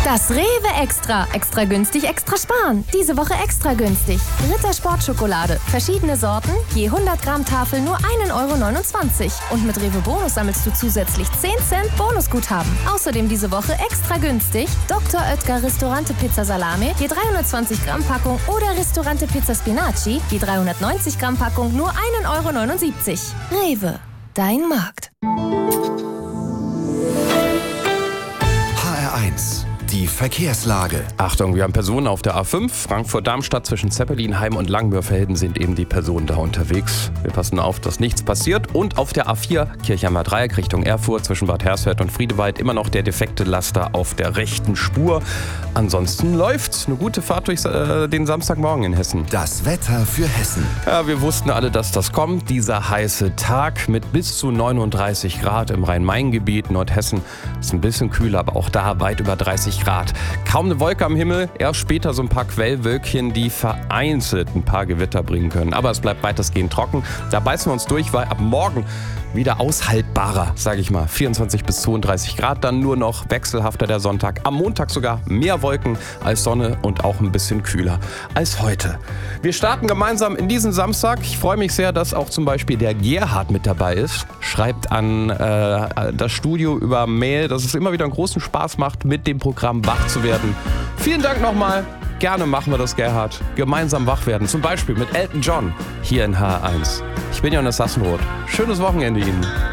Das Rewe Extra. Extra günstig, extra sparen. Diese Woche extra günstig. Ritter Sportschokolade. Verschiedene Sorten, je 100 Gramm Tafel nur 1,29 €. Und mit Rewe Bonus sammelst du zusätzlich 10 Cent Bonusguthaben. Außerdem diese Woche extra günstig Dr. Oetker Ristorante Pizza Salame, je 320 Gramm Packung oder Ristorante Pizza Spinaci, je 390 Gramm Packung nur 1,79 €. Rewe, dein Markt. HR1, die Verkehrslage. Achtung, wir haben Personen auf der A5, Frankfurt-Darmstadt zwischen Zeppelinheim und Langmörfelden sind eben die Personen da unterwegs. Wir passen auf, dass nichts passiert. Und auf der A4, Kirchheimer Dreieck Richtung Erfurt zwischen Bad Hersfeld und Friedewald immer noch der defekte Laster auf der rechten Spur. Ansonsten läuft's. Eine gute Fahrt durch den Samstagmorgen in Hessen. Das Wetter für Hessen. Ja, wir wussten alle, dass das kommt. Dieser heiße Tag mit bis zu 39 Grad im Rhein-Main-Gebiet. Nordhessen ist ein bisschen kühler, aber auch da weit über 30 Grad. Kaum eine Wolke am Himmel, erst später so ein paar Quellwölkchen, die vereinzelt ein paar Gewitter bringen können. Aber es bleibt weitestgehend trocken. Da beißen wir uns durch, weil ab morgen wieder aushaltbarer, sage ich mal. 24 bis 32 Grad, dann nur noch wechselhafter der Sonntag. Am Montag sogar mehr Wolken als Sonne und auch ein bisschen kühler als heute. Wir starten gemeinsam in diesen Samstag. Ich freue mich sehr, dass auch zum Beispiel der Gerhard mit dabei ist. Schreibt an das Studio über Mail, dass es immer wieder einen großen Spaß macht, mit dem Programm wach zu werden. Vielen Dank nochmal. Gerne machen wir das, Gerhard. Gemeinsam wach werden. Zum Beispiel mit Elton John hier in HR1. Ich bin Jonas Sassenroth. Schönes Wochenende Ihnen.